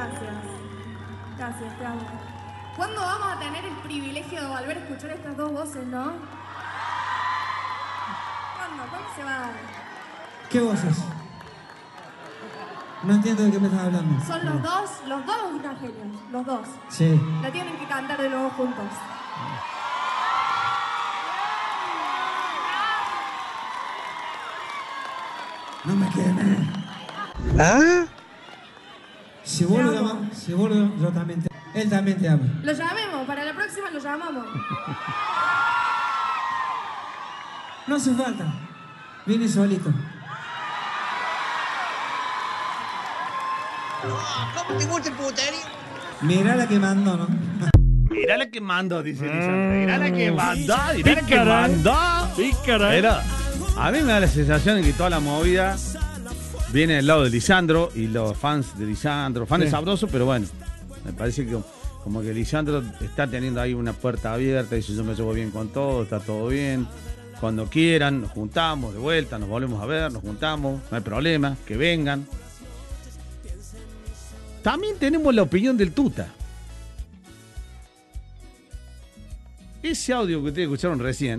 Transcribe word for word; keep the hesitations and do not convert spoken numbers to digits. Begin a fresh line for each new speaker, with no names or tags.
Gracias. Gracias, te amo. ¿Cuándo vamos a tener el privilegio de volver a escuchar estas dos voces, no? ¿Cuándo? ¿Cuándo se va a dar?
¿Qué voces? No entiendo de qué me estás hablando.
Son los dos, los dos unos genios, los dos.
Sí.
La tienen que cantar de nuevo juntos.
No me quemes.
¿Ah?
Si vos lo llamas, si vos lo, yo también te, él también te ama.
Lo llamemos, para la próxima lo llamamos.
No hace falta. Viene solito.
¿Cómo te gusta el puterío?
Mirá la que mandó, ¿no?
Mirá la que mandó, dice Lisandro. Mirá la que mandó, mirá la que
Pícara,
mandó.
Pícara.
Pero a mí me da la sensación de que toda la movida viene del lado de Lisandro y los fans de Lisandro, fans
Sí.
sabrosos, pero bueno, me parece que como que Lisandro está teniendo ahí una puerta abierta, dice yo me llevo bien con todo, está todo bien. Cuando quieran, nos juntamos de vuelta, nos volvemos a ver, nos juntamos, no hay problema, que vengan. También tenemos la opinión del Tuta. Ese audio que ustedes escucharon recién